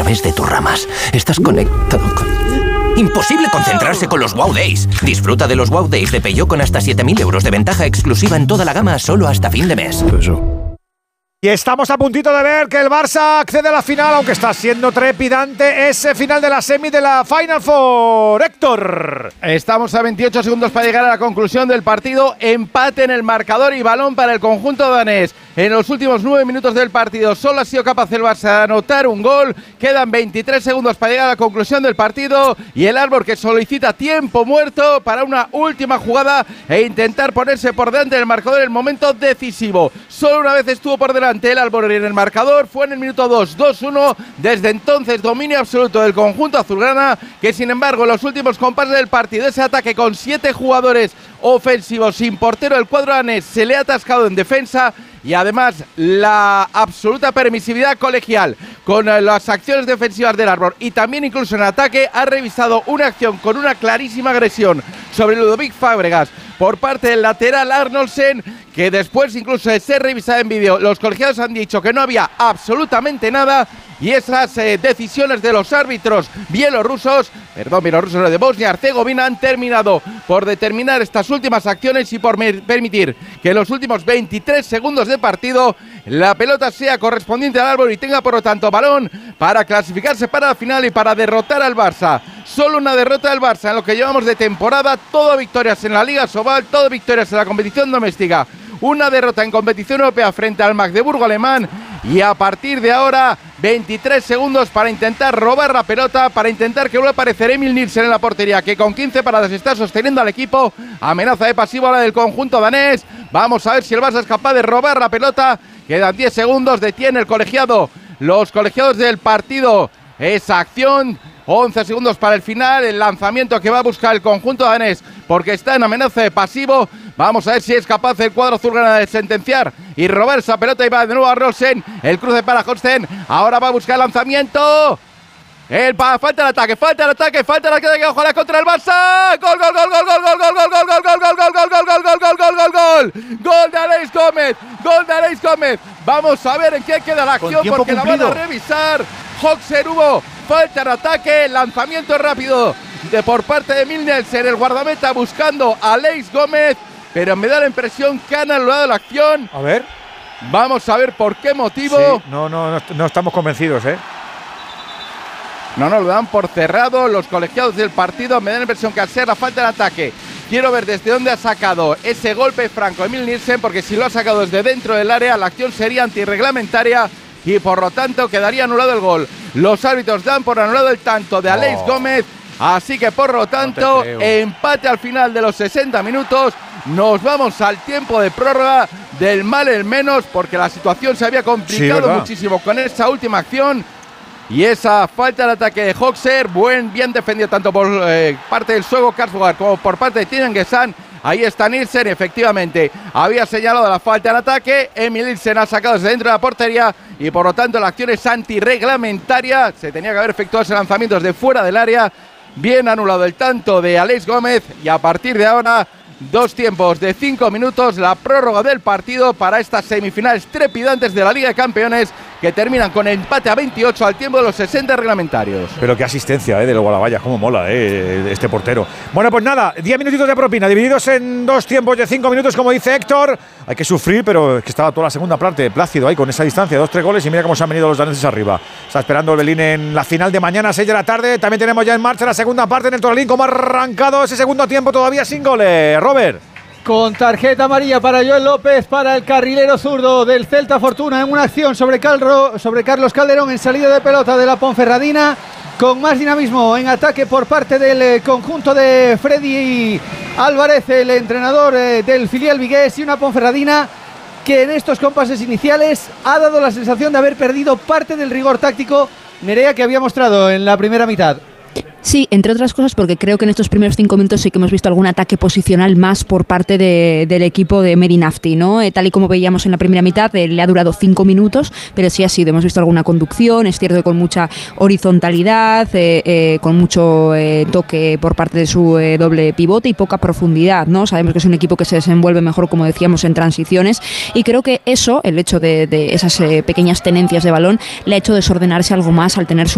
través de tus ramas. Estás conectado con... ¡Imposible concentrarse con los Wow Days! Disfruta de los Wow Days de Peugeot con hasta 7.000 euros de ventaja exclusiva en toda la gama solo hasta fin de mes. Y estamos a puntito de ver que el Barça accede a la final, aunque está siendo trepidante ese final de la semi de la Final Four. Héctor. Estamos a 28 segundos para llegar a la conclusión del partido. Empate en el marcador y balón para el conjunto danés. En los últimos 9 minutos del partido solo ha sido capaz el Barça de anotar un gol. Quedan 23 segundos para llegar a la conclusión del partido. Y el Aalborg que solicita tiempo muerto para una última jugada e intentar ponerse por delante del marcador en el momento decisivo. Solo una vez estuvo por delante el Aalborg en el marcador, fue en el minuto 2-1. Desde entonces dominio absoluto del conjunto azulgrana, que sin embargo en los últimos compases del partido, ese ataque con 7 jugadores ofensivos sin portero, el cuadro danés se le ha atascado en defensa. Y además la absoluta permisividad colegial con las acciones defensivas del Aalborg y también incluso en ataque ha revisado una acción con una clarísima agresión sobre Ludovic Fábregas por parte del lateral Arnoldsen, que después incluso de ser revisada en vídeo los colegiados han dicho que no había absolutamente nada. Y esas decisiones de los árbitros bielorrusos de Bosnia-Herzegovina han terminado por determinar estas últimas acciones y por permitir que en los últimos 23 segundos de partido la pelota sea correspondiente al Aalborg y tenga por lo tanto balón para clasificarse para la final y para derrotar al Barça. Solo una derrota del Barça en lo que llevamos de temporada, todo victorias en la Liga Sobal, todo victorias en la competición doméstica. Una derrota en competición europea frente al Magdeburgo alemán y a partir de ahora 23 segundos para intentar robar la pelota, para intentar que vuelva a aparecer Emil Nielsen en la portería, que con 15 paradas está sosteniendo al equipo. Amenaza de pasivo a la del conjunto danés. Vamos a ver si el Barça es capaz de robar la pelota. Quedan 10 segundos, detiene el colegiado, los colegiados del partido esa acción. 11 segundos para el final, el lanzamiento que va a buscar el conjunto danés porque está en amenaza de pasivo. Vamos a ver si es capaz el cuadro azulgrana de sentenciar y robar esa pelota y va de nuevo a Rosen. El cruce para Holsten. Ahora va a buscar el lanzamiento. Falta el ataque. Ojalá contra el Barça. Gol. Gol de Aleix Gómez. Vamos a ver en qué queda la acción porque la van a revisar. Hoxer hubo falta en ataque, lanzamiento rápido por parte de Emil Nielsen, el guardameta buscando a Aleix Gómez, pero me da la impresión que han anulado la acción. A ver. Vamos a ver por qué motivo. Sí, no estamos convencidos, No, lo dan por cerrado los colegiados del partido. Me da la impresión que al ser la falta de ataque, quiero ver desde dónde ha sacado ese golpe franco Emil Nielsen, porque si lo ha sacado desde dentro del área, la acción sería antirreglamentaria y por lo tanto quedaría anulado el gol. Los árbitros dan por anulado el tanto de Aleix Gómez, así que por lo tanto empate al final de los 60 minutos. Nos vamos al tiempo de prórroga del mal el menos, porque la situación se había complicado muchísimo con esa última acción. Y esa falta de ataque de Hoxer, bien defendido tanto por parte del sueco Karsgaard como por parte de Tinen Gesan. Ahí está Nielsen, efectivamente. Había señalado la falta de ataque. Emil Nielsen ha sacado desde dentro de la portería y por lo tanto la acción es antirreglamentaria. Se tenía que haber efectuado ese lanzamiento desde fuera del área. Bien anulado el tanto de Aleix Gómez y a partir de ahora 2 tiempos de 5 minutos, la prórroga del partido para estas semifinales trepidantes de la Liga de Campeones que terminan con empate a 28 al tiempo de los 60 reglamentarios. Pero qué asistencia del Guadalajara, cómo mola este portero. Bueno, pues nada, 10 minutitos de propina, divididos en 2 tiempos de 5 minutos, como dice Héctor. Hay que sufrir, pero es que estaba toda la segunda parte plácido ahí con esa distancia, 2-3 goles y mira cómo se han venido los daneses arriba. Está esperando el Berlín en la final de mañana, 6 de la tarde. También tenemos ya en marcha la segunda parte en el Toralín, como ha arrancado ese segundo tiempo todavía sin goles. Robert. Con tarjeta amarilla para Joel López, para el carrilero zurdo del Celta Fortuna en una acción sobre Carlos Calderón en salida de pelota de la Ponferradina, con más dinamismo en ataque por parte del conjunto de Freddy Álvarez, el entrenador del filial vigués, y una Ponferradina que en estos compases iniciales ha dado la sensación de haber perdido parte del rigor táctico, Nerea, que había mostrado en la primera mitad. Sí, entre otras cosas porque creo que en estos primeros 5 minutos sí que hemos visto algún ataque posicional más por parte del equipo de Mehdi Nafti, ¿no? Tal y como veíamos en la primera mitad, le ha durado 5 minutos, pero sí ha sido, hemos visto alguna conducción, es cierto que con mucha horizontalidad, con mucho toque por parte de su doble pivote y poca profundidad, ¿no? Sabemos que es un equipo que se desenvuelve mejor, como decíamos, en transiciones, y creo que eso, el hecho de esas pequeñas tenencias de balón, le ha hecho desordenarse algo más al tener su